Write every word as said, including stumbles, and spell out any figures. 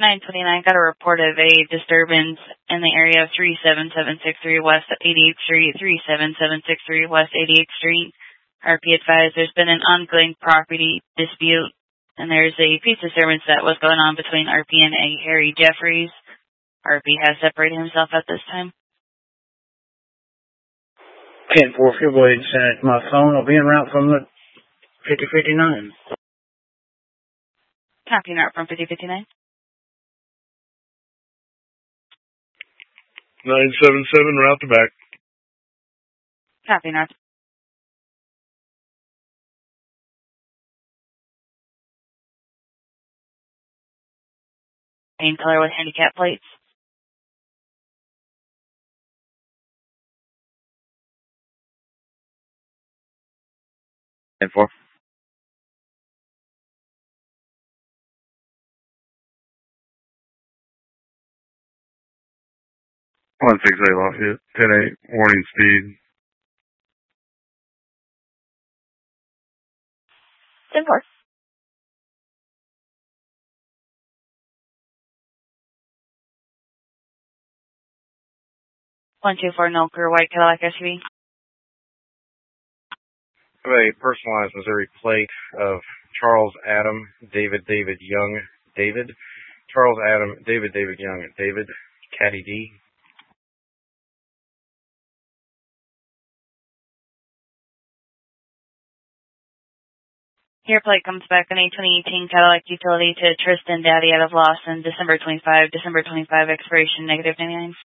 nine twenty-nine, got a report of a disturbance in the area of three seven seven six three West eighty-eighth Street, three seven seven six three West eighty-eighth Street. R P advised there's been an ongoing property dispute, and there's a peace disturbance that was going on between R P and a Harry Jeffries. R P has separated himself at this time. ten four, if you'll go ahead and send it to my phone, I'll be en route from the fifty fifty-nine. Copy, en route from fifty fifty-nine. nine seven seven, route to back. Copy, en route. Paint color with handicap plates. ten four. one six eight Lafayette, ten eight, warning speed. ten four. one two four, Nolker, white Cadillac S U V. I have a personalized Missouri plate of Charles Adam, David, David Young, David. Charles Adam, David, David Young, David, Caddy D. Here plate comes back on a twenty eighteen Cadillac Utility to Tristan Daddy out of Lawson, December twenty-fifth, December twenty-fifth, expiration negative ninety-nine.